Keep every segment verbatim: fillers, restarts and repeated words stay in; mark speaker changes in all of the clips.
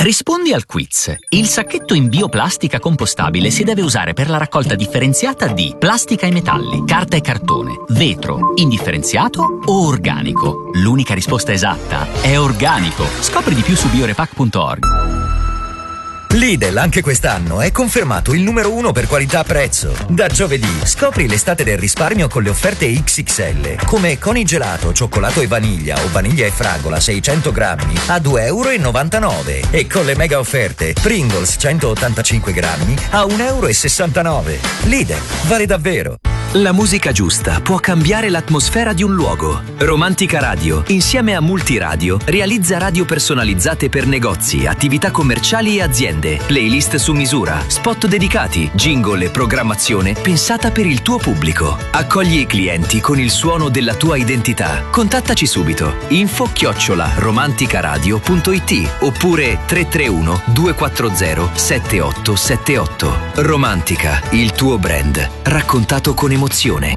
Speaker 1: Rispondi al quiz. Il sacchetto in bioplastica compostabile si deve usare per la raccolta differenziata di plastica e metalli, carta e cartone, vetro, indifferenziato o organico. L'unica risposta esatta è organico. Scopri di più su biorepac punto org.
Speaker 2: Lidl anche quest'anno è confermato il numero uno per qualità-prezzo. Da giovedì scopri l'estate del risparmio con le offerte X X L, come conigelato, cioccolato e vaniglia o vaniglia e fragola seicento grammi a due e novantanove euro e con le mega offerte Pringles centottantacinque grammi a uno e sessantanove euro. Lidl, vale davvero.
Speaker 3: La musica giusta può cambiare l'atmosfera di un luogo. Romantica Radio, insieme a Multiradio, realizza radio personalizzate per negozi, attività commerciali e aziende, playlist su misura, spot dedicati, jingle e programmazione pensata per il tuo pubblico. Accogli i clienti con il suono della tua identità. Contattaci subito. info chiocciola romanticaradio punto it oppure tre tre uno due quattro zero sette otto sette otto. Romantica, il tuo brand, raccontato con emozione.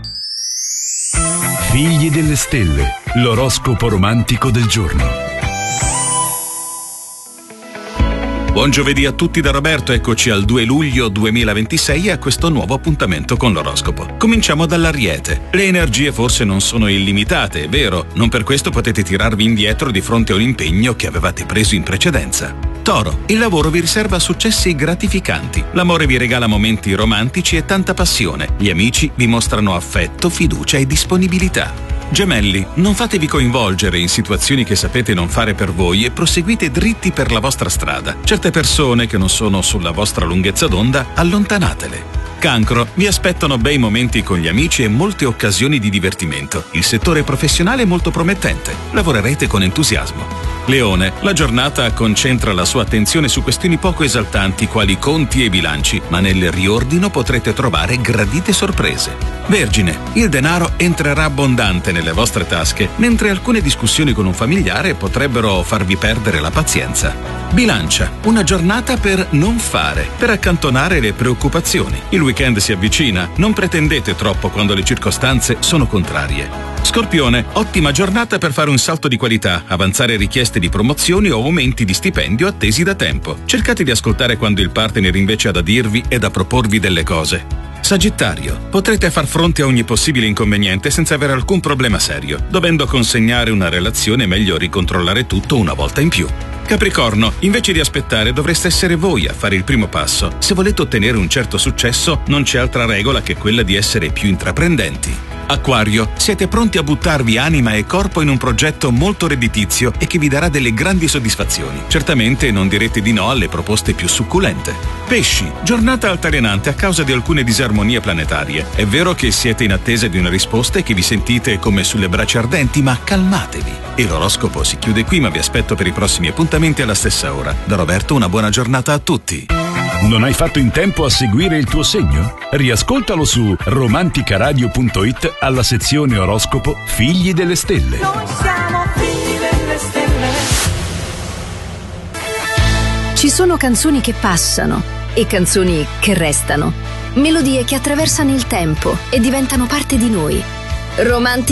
Speaker 4: Figli delle stelle, l'oroscopo romantico del giorno.
Speaker 5: Buon giovedì a tutti da Roberto, eccoci al due luglio duemilaventisei e a questo nuovo appuntamento con l'oroscopo. Cominciamo dall'Ariete. Le energie forse non sono illimitate, è vero, non per questo potete tirarvi indietro di fronte a un impegno che avevate preso in precedenza. Toro, il lavoro vi riserva successi gratificanti, l'amore vi regala momenti romantici e tanta passione, gli amici vi mostrano affetto, fiducia e disponibilità. Gemelli, non fatevi coinvolgere in situazioni che sapete non fare per voi e proseguite dritti per la vostra strada. Certe persone che non sono sulla vostra lunghezza d'onda, allontanatele. Cancro, vi aspettano bei momenti con gli amici e molte occasioni di divertimento. Il settore professionale è molto promettente, lavorerete con entusiasmo. Leone, la giornata concentra la sua attenzione su questioni poco esaltanti quali conti e bilanci, ma nel riordino potrete trovare gradite sorprese. Vergine, il denaro entrerà abbondante nelle vostre tasche, mentre alcune discussioni con un familiare potrebbero farvi perdere la pazienza. Bilancia, una giornata per non fare, per accantonare le preoccupazioni. Il weekend si avvicina, non pretendete troppo quando le circostanze sono contrarie. Scorpione, ottima giornata per fare un salto di qualità, avanzare richieste di promozioni o aumenti di stipendio attesi da tempo. Cercate di ascoltare quando il partner invece ha da dirvi e da proporvi delle cose. Sagittario, potrete far fronte a ogni possibile inconveniente senza avere alcun problema serio. Dovendo consegnare una relazione è meglio ricontrollare tutto una volta in più. Capricorno, invece di aspettare dovreste essere voi a fare il primo passo. Se volete ottenere un certo successo non c'è altra regola che quella di essere più intraprendenti. Acquario, siete pronti a buttarvi anima e corpo in un progetto molto redditizio e che vi darà delle grandi soddisfazioni. Certamente non direte di no alle proposte più succulente. Pesci, giornata altalenante a causa di alcune disarmonie planetarie. È vero che siete in attesa di una risposta e che vi sentite come sulle braccia ardenti, ma calmatevi. E l'oroscopo si chiude qui, ma vi aspetto per i prossimi appuntamenti alla stessa ora. Da Roberto una buona giornata a tutti.
Speaker 4: Non hai fatto in tempo a seguire il tuo segno? Riascoltalo su romanticaradio punto it alla sezione oroscopo Figli delle Stelle.
Speaker 6: Noi siamo figli delle stelle.
Speaker 7: Ci sono canzoni che passano e canzoni che restano. Melodie che attraversano il tempo e diventano parte di noi. Romantic